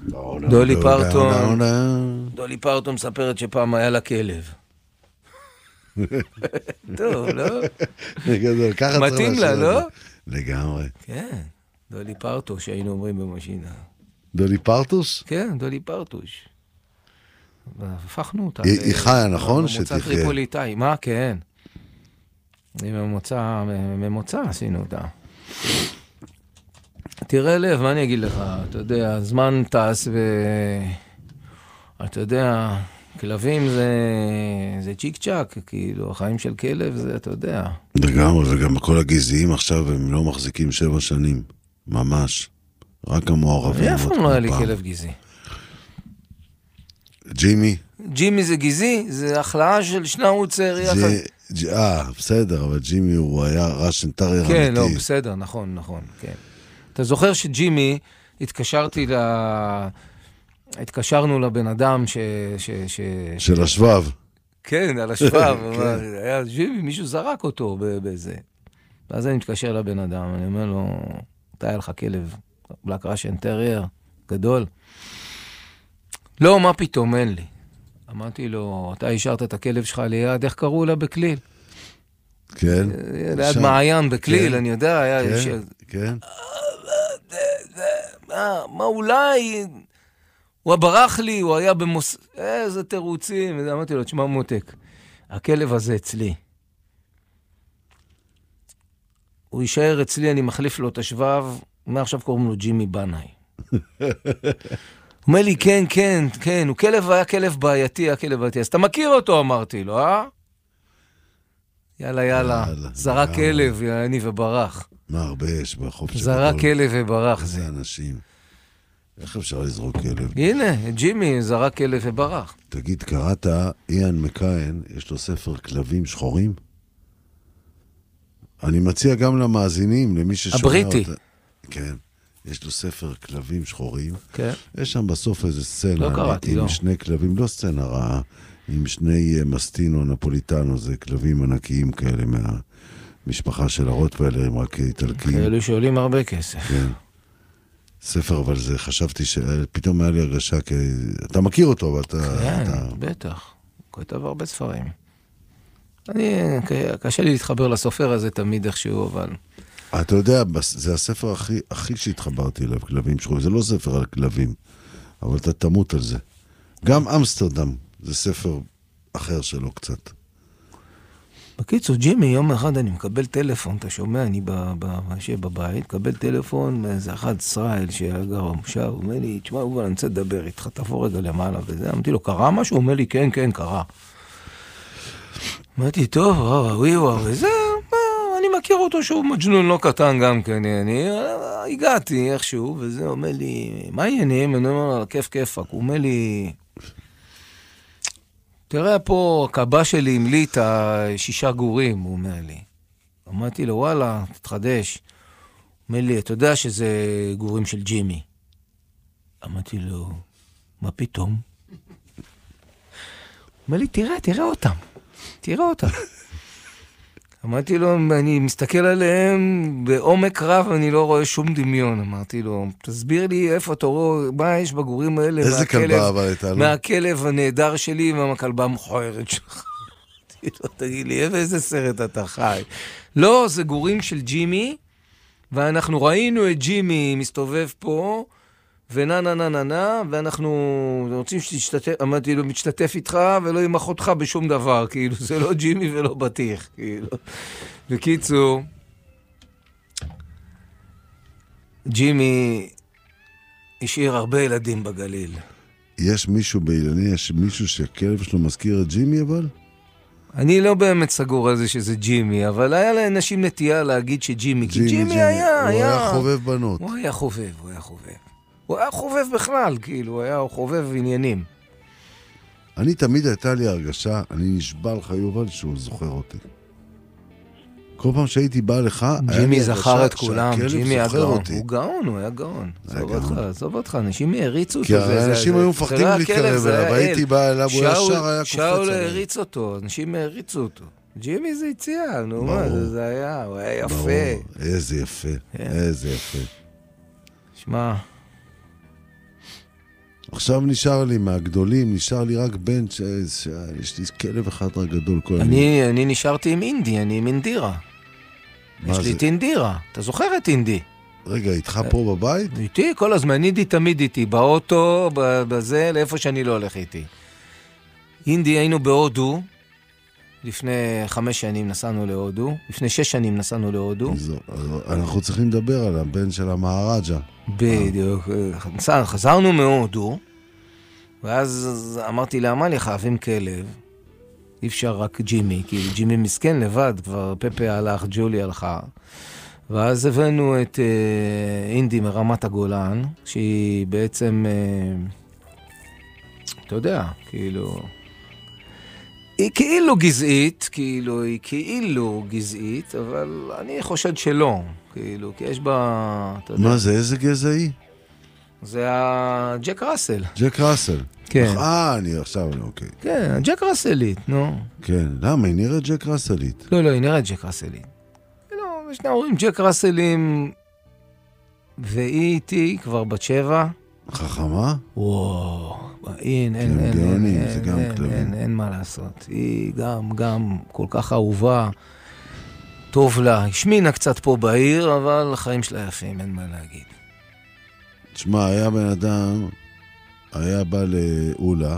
דולי פרטון מספרת שפעם היה לה כלב. טוב, לא? מתאים לה, לא? לגמרי. כן, דולי פרטוש, היינו אומרים במשינה. דולי פרטוס? כן, דולי פרטוש. הפכנו אותה. היא חיה, נכון? ממוצא טריפוליטאי. מה? כן. היא ממוצא עשינו אותה. תראה לב, מה אני אגיד לך? אתה יודע, זמן טס אתה יודע, כלבים זה צ'יק צ'ק, כאילו, החיים של כלב זה, אתה יודע. לגמרי, וגם כל הגזעיים עכשיו הם לא מחזיקים 7 שנים. ממש. רק המעורבים. איפה לא היה לי כלב גזעי? ג'ימי? ג'ימי זה גזעי, זה החלאה של שנאוצר. בסדר, אבל ג'ימי הוא היה ראשן טרייר אמיתי. כן, לא, בסדר, נכון, כן. אתה זוכר שג'ימי, התקשרנו לבן אדם של השבב. כן, על השבב. היה ג'ימי, מישהו זרק אותו בזה. ואז אני מתקשר לבן אדם, אני אומר לו, אתה היה לך כלב, בלק ראשן טרייר, גדול. לא, מה פתאום, אין לי. אמרתי לו, אתה השארת את הכלב שלך ליד, איך קראו לה בכליל? כן. ליד מעיין בכליל, אני יודע, היה... כן. מה אולי... הוא ברח לי, הוא היה איזה תירוצים. אמרתי לו, תשמע מותק, הכלב הזה אצלי. הוא יישאר אצלי, אני מחליף לו את השבב, מעכשיו קוראים לו ג'ימי בנאי. הוא אומר לי, כן, הוא היה כלב בעייתי, אז אתה מכיר אותו, אמרתי לו, יאללה, זרק כלב, יעני וברח. מה הרבה יש בחופש הגדול? זרק כלב וברח. איזה אנשים. איך אפשר לזרוק כלב? הנה, ג'ימי זרק כלב וברח. תגיד, קראת, איאן מקאן, יש לו ספר כלבים שחורים? אני מציע גם למאזינים, למי ששומע הבריטי. כן. יש לו ספר כלבים שחורים. כן. יש שם בסוף איזה סצנה. לא קראתי, לא. עם 2 כלבים, לא סצנה רעה, עם 2 מסטינו, נפוליטנו, זה כלבים ענקיים כאלה מהמשפחה של הרוטווילרים, רק איטלקיים. כאלו שעולים הרבה כסף. כן. ספר, אבל זה, חשבתי שפתאום היה לי הרגשה, כי אתה מכיר אותו, אבל אתה... כן, בטח. הוא כתב הרבה ספרים. קשה לי להתחבר לסופר הזה תמיד איכשהו, אבל... אתה יודע, זה הספר הכי שהתחברתי אליו, כלבים שחורים. זה לא ספר על כלבים, אבל אתה תמות על זה. גם אמסטרדם, זה ספר אחר שלו קצת. בקיצור, ג'ימי, יום אחד אני מקבל טלפון, אתה שומע, אני בבית, מקבל טלפון מאיזה אחד ישראל שהיה גר במושב, הוא אומר לי, תשמע, אני רוצה לדבר איתך, תבוא רגע למעלה וזה. אמרתי לו, קרה משהו? הוא אומר לי, כן, קרה. אמרתי, טוב, וזה... אני מכיר אותו שהוא מג'נון לא קטן גם כן, אני הגעתי איכשהו, וזה אומר לי, מה העניינים? אני אומר לו, כיף, הוא אומר לי, תראה פה, הקבא שלי המליא את 6 גורים, הוא אומר לי. אמרתי לו, וואלה, תתחדש. הוא אומר לי, אתה יודע שזה גורים של ג'ימי. אמרתי לו, מה פתאום? הוא אומר לי, תראה אותם. אמרתי לו, אני מסתכל עליהם בעומק רב, אני לא רואה שום דמיון. אמרתי לו, תסביר לי איפה אתה רואה, מה יש בגורים האלה? איזה כלבה אבל הייתה לו? מהכלב הנהדר שלי ומהכלבה המכוערת שלך. תגיד לי, איזה סרט אתה חי? לא, זה גורים של ג'ימי, ואנחנו ראינו את ג'ימי מסתובב פה, ואנחנו רוצים שתשתתף, אמרתי לו, מתשתתף איתך ולא ימח אותך בשום דבר, כאילו, זה לא ג'ימי ולא בטיח, כאילו. בקיצור, ג'ימי השאיר הרבה ילדים בגליל. יש מישהו באילני, יש מישהו שהכלב שלו מזכיר את ג'ימי אבל? אני לא באמת סגור על זה שזה ג'ימי, אבל היה לאנשים נטייה להגיד שג'ימי, כי ג'ימי היה... הוא היה חובב בנות. הוא היה חובב בכלל, כאילו, הוא היה חובב עניינים. אני תמיד הייתה לי הרגשה, אני נשבע לך יובל שהוא זוכר אותי. כל פעם שהייתי בא לך, ג'ימי זכר את כולם, ג'ימי היה גאון. הוא היה גאון. עזוב אותך, אנשים העריצו אותו. כי האנשים היו מפחדים להתקרב אליו, הייתי בא אליו, הוא ישר היה קופץ עליו. שאול העריץ אותו, אנשים העריצו אותו. ג'ימי זה הציע, נו מה, זה היה, הוא היה יפה. איזה יפה. שמע, עכשיו נשאר לי מהגדולים, נשאר לי רק בן, יש לי כלב אחד רק גדול. אני נשארתי עם אינדי, אני עם אינדירה. יש לי את אינדירה. אתה זוכר את אינדי? רגע, איתך פה בבית? איתי, כל הזמן, אינדי תמיד איתי, באוטו, בזה, לאיפה שאני לא הולך איתי. אינדי היינו בהודו, לפני 5 שנים נסענו להודו, לפני 6 שנים נסענו להודו. אנחנו צריכים לדבר על הבן של המהרג'ה. בדיוק, חזרנו מהודו, ואז אמרתי לעמליה, חייבים כלב, אי אפשר רק ג'ימי, כי ג'ימי מסכן לבד, כבר פפה הלך, ג'ולי הלכה, ואז הבאנו את אינדי מרמת הגולן, שהיא בעצם, אתה יודע, כאילו, היא כאילו גזעית, אבל אני חושד שלא, כאילו, כי יש בה, אתה יודע. מה זה, איזה גזע היא? זה הג'ק ראסל. ג'ק ראסל. כן. אני עכשיו, אוקיי. כן, ג'ק ראסלית, נו. כן, למה? היא נראית ג'ק ראסלית. לא, היא נראית ג'ק ראסלית. לא, יש אומרים ג'ק ראסלים, והיא איתי כבר בת 7. חכמה? וואו, אין מה לעשות. היא גם כל כך אהובה, טוב לה. השמינה קצת פה בעיר, אבל החיים שלה יפים, אין מה להגיד. תשמע, היה בן אדם, היה בא לאולה,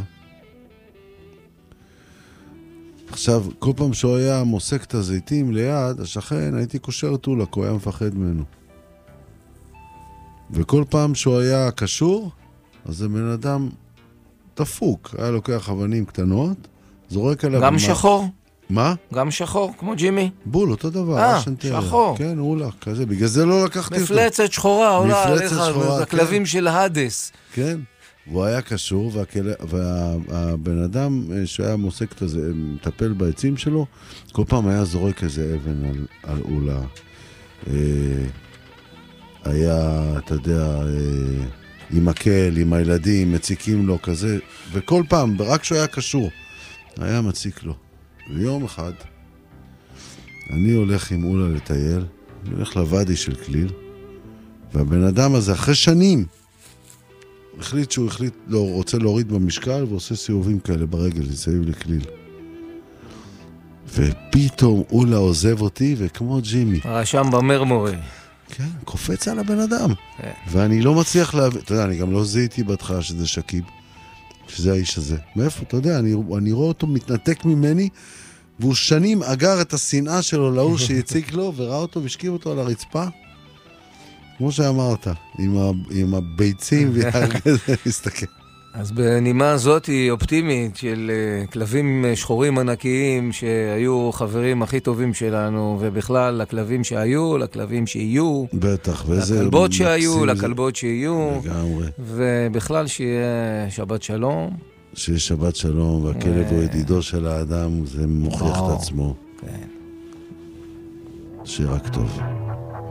עכשיו, כל פעם שהוא היה מוסק את הזיתים ליד, השכן, הייתי קושר את אולה, כי הוא היה מפחד ממנו. וכל פעם שהוא היה קשור, אז זה בן אדם דפוק, היה לוקח אבנים קטנות, זורק עליו... גם שחור? מה? גם שחור, כמו ג'ימי? בול, אותו דבר. שחור. כן, אולה, כזה, בגלל זה לא לקחתי אותו. מפלצת שחורה, עולה עליך, זה הכלבים של הדס. כן, והוא היה קשור, והבן אדם שהיה מוסק את זה, מטפל בעצים שלו, כל פעם היה זורק איזה אבן על אולה. היה, אתה יודע, עם הקל, עם הילדים, מציקים לו כזה, וכל פעם, רק כשהוא היה קשור, היה מציק לו. ויום אחד, אני הולך עם אולה לטייל, אני הולך לוואדי של כליל, והבן אדם הזה, אחרי שנים, החליט שהוא רוצה להוריד במשקל, ועושה סיבובים כאלה ברגל, סביב לכליל. ופתאום אולה עוזב אותי, וכמו ג'ימי. רשם במרמורי. כן, קופץ על הבן אדם. ואני לא מצליח להבין, אתה יודע, אני גם לא זיהיתי בהתחלה שזה שקיב, שזה האיש הזה. מאיפה, אתה יודע, אני רואה אותו מתנתק ממני, והוא שנים אגר את השנאה שלו להוא שיציק לו, וראה אותו והשכיב אותו על הרצפה, כמו שאמרת, עם הביצים והרגז, הסתכל. אז בנימה הזאת היא אופטימית של כלבים שחורים ענקיים שהיו חברים הכי טובים שלנו, ובכלל לכלבים שהיו, לכלבים שיהיו, בטח, לכלבות שהיו, לכלבות שיהיו, לגמרי. ובכלל שיהיה שבת שלום. שיהיה שבת שלום, והכלב הוא ידידו של האדם, זה מוכיח את עצמו. כן. שיהיה רק טוב.